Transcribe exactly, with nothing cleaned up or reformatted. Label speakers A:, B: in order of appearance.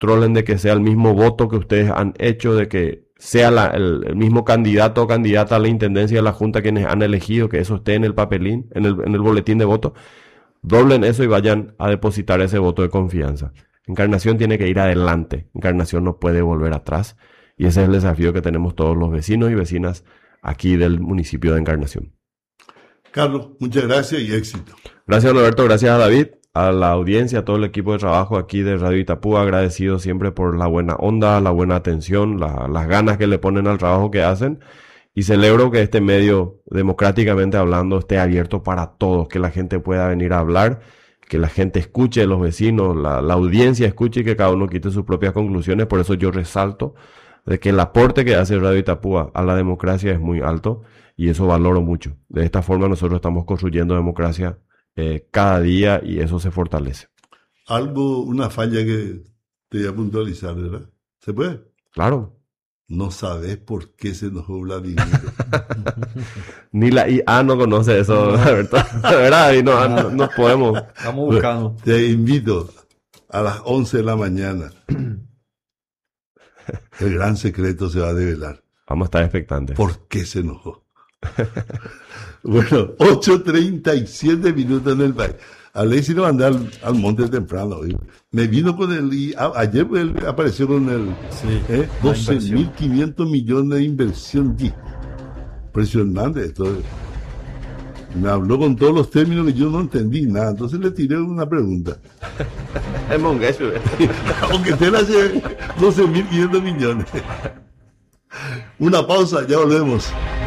A: controlen de que sea el mismo voto que ustedes han hecho, de que sea la, el, el mismo candidato o candidata a la intendencia de la Junta quienes han elegido, que eso esté en el papelín, en el, en el boletín de voto. Doblen eso y vayan a depositar ese voto de confianza. Encarnación tiene que ir adelante. Encarnación no puede volver atrás. Y ese es el desafío que tenemos todos los vecinos y vecinas aquí del municipio de Encarnación.
B: Carlos, muchas gracias y éxito.
A: Gracias, Roberto. Gracias a David, a la audiencia, a todo el equipo de trabajo aquí de Radio Itapúa. Agradecido siempre por la buena onda, la buena atención, la, las ganas que le ponen al trabajo que hacen. Y celebro que este medio, democráticamente hablando, esté abierto para todos, que la gente pueda venir a hablar, que la gente escuche, los vecinos, la, la audiencia escuche y que cada uno quite sus propias conclusiones. Por eso yo resalto de que el aporte que hace Radio Itapúa a la democracia es muy alto y eso valoro mucho. De esta forma nosotros estamos construyendo democracia eh, cada día y eso se fortalece.
B: Algo, una falla que te voy a puntualizar, ¿verdad? ¿Se puede?
A: Claro.
B: No sabes por qué se enojó Vladimir.
A: Ni la I A no conoce eso, la verdad. La verdad, y no, no, no podemos.
C: Estamos buscando.
B: Te invito a las once de la mañana. El gran secreto se va a develar.
A: Vamos a estar expectantes.
B: ¿Por qué se enojó? Bueno, ocho treinta y siete minutos en el país. Alexis no anda al, al monte temprano. ¿Sí? Me vino con el... Y a, ayer él apareció con el...
C: Sí,
B: ¿eh? doce mil quinientos millones de inversión. Sí. Impresionante esto. Me habló con todos los términos que yo no entendí nada. Entonces le tiré una pregunta.
A: Es monguecho.
B: Aunque usted le hace doce mil quinientos millones. Una pausa, ya volvemos.